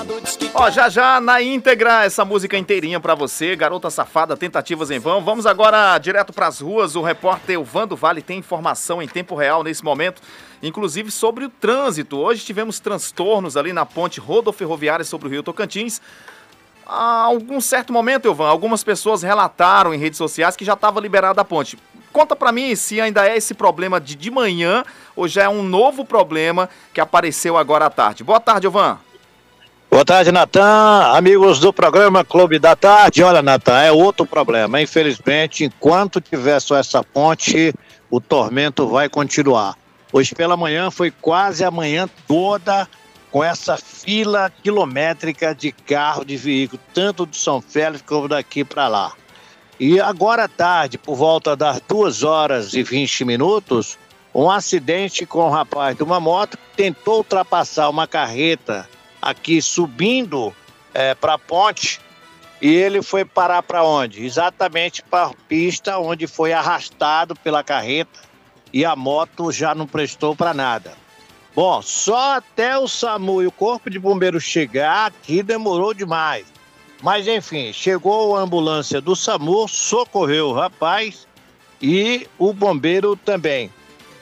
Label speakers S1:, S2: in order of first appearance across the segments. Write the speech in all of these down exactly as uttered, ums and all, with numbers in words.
S1: Ó, já já na íntegra essa música inteirinha pra você, Garota Safada, Tentativas em Vão. Vamos agora direto pras ruas. O repórter Elvando Vale tem informação em tempo real nesse momento, inclusive sobre o trânsito. Hoje tivemos transtornos ali na ponte rodoferroviária sobre o Rio Tocantins. Há algum certo momento, Elvan, algumas pessoas relataram em redes sociais que já estava liberada a ponte. Conta pra mim se ainda é esse problema de de manhã ou já é um novo problema que apareceu agora à tarde. Boa tarde, Elvan.
S2: Boa tarde, Natan, amigos do programa Clube da Tarde. Olha, Natan, é outro problema. Infelizmente, enquanto tiver só essa ponte, o tormento vai continuar. Hoje pela manhã foi quase a manhã toda com essa fila quilométrica de carro, de veículo, tanto de São Félix como daqui para lá. E agora à tarde, por volta das duas horas e vinte minutos, um acidente com um rapaz de uma moto que tentou ultrapassar uma carreta aqui subindo é, para a ponte, e ele foi parar para onde? Exatamente para a pista onde foi arrastado pela carreta e a moto já não prestou para nada. Bom, só até o SAMU e o Corpo de Bombeiros chegar aqui demorou demais. Mas enfim, chegou a ambulância do SAMU, socorreu o rapaz e o bombeiro também.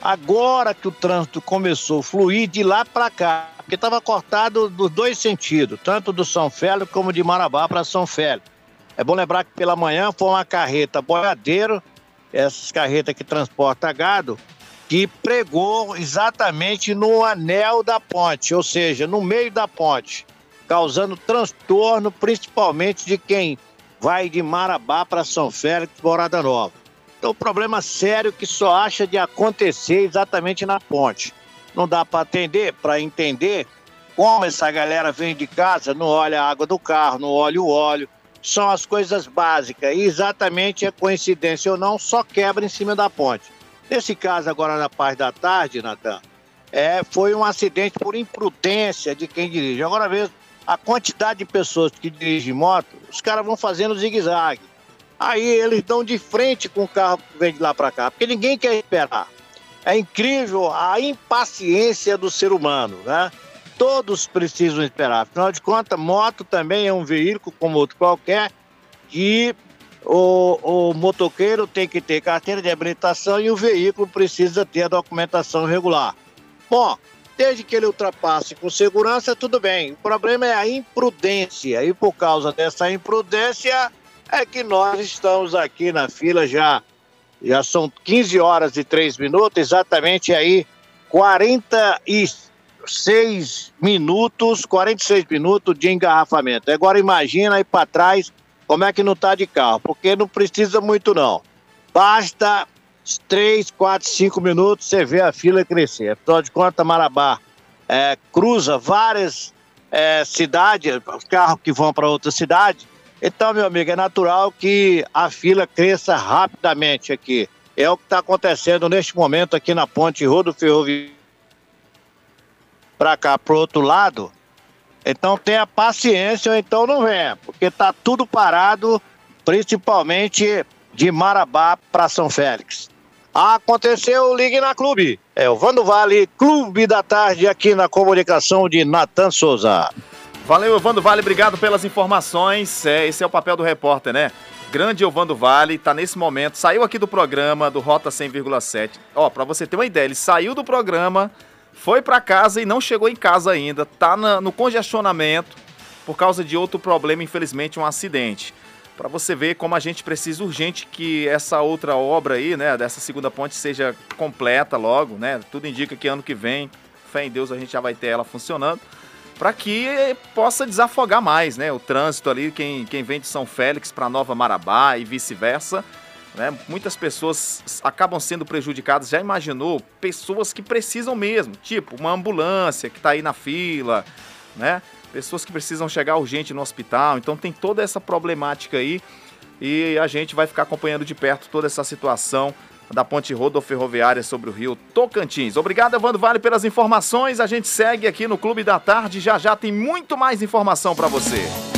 S2: Agora que o trânsito começou a fluir de lá para cá, porque estava cortado dos dois sentidos, tanto do São Félix como de Marabá para São Félix. É bom lembrar que pela manhã foi uma carreta boiadeiro, essas carretas que transportam gado, que pregou exatamente no anel da ponte, ou seja, no meio da ponte, causando transtorno principalmente de quem vai de Marabá para São Félix, Morada Nova. Então, problema sério que só acha de acontecer exatamente na ponte. Não dá para atender, para entender como essa galera vem de casa, não olha a água do carro, não olha o óleo. São as coisas básicas. E exatamente a coincidência ou não, só quebra em cima da ponte. Nesse caso, agora na parte da tarde, Natan, é, foi um acidente por imprudência de quem dirige. Agora mesmo, a quantidade de pessoas que dirigem moto, os caras vão fazendo zigue-zague. Aí eles dão de frente com o carro que vem de lá para cá, porque ninguém quer esperar. É incrível a impaciência do ser humano, né? Todos precisam esperar. Afinal de contas, moto também é um veículo como outro qualquer, que o, o motoqueiro tem que ter carteira de habilitação e o veículo precisa ter a documentação regular. Bom, desde que ele ultrapasse com segurança, tudo bem. O problema é a imprudência, e por causa dessa imprudência é que nós estamos aqui na fila já, já são quinze horas e três minutos, exatamente aí quarenta e seis minutos, quarenta e seis minutos de engarrafamento. Agora imagina aí para trás como é que não tá de carro, porque não precisa muito não. Basta três, quatro, cinco minutos você vê a fila crescer. Afinal de contas, Marabá é, cruza várias é, cidades, carros que vão para outra cidade. Então, meu amigo, é natural que a fila cresça rapidamente aqui. É o que está acontecendo neste momento aqui na ponte rodoferroviária para cá, para o outro lado. Então tenha paciência ou então não venha, porque está tudo parado, principalmente de Marabá para São Félix. Aconteceu, ligue na Clube. É o Elvando Vale, Clube da Tarde, aqui na comunicação de Natan Souza.
S1: Valeu, Elvando Vale, obrigado pelas informações. É, esse é o papel do repórter, né? Grande Elvando Vale, tá nesse momento, saiu aqui do programa do Rota cem vírgula sete. Ó, pra você ter uma ideia, ele saiu do programa, foi pra casa e não chegou em casa ainda. Tá na, no congestionamento por causa de outro problema, infelizmente, um acidente. Pra você ver como a gente precisa urgente que essa outra obra aí, né, dessa segunda ponte seja completa logo, né? Tudo indica que ano que vem, fé em Deus, a gente já vai ter ela funcionando, para que possa desafogar mais, né, o trânsito ali, quem, quem vem de São Félix para Nova Marabá e vice-versa, né, muitas pessoas acabam sendo prejudicadas. Já imaginou pessoas que precisam mesmo, tipo uma ambulância que está aí na fila, né, pessoas que precisam chegar urgente no hospital. Então tem toda essa problemática aí e a gente vai ficar acompanhando de perto toda essa situação da ponte rodoferroviária sobre o Rio Tocantins. Obrigado, Elvando Vale, pelas informações. A gente segue aqui no Clube da Tarde. Já já tem muito mais informação para você.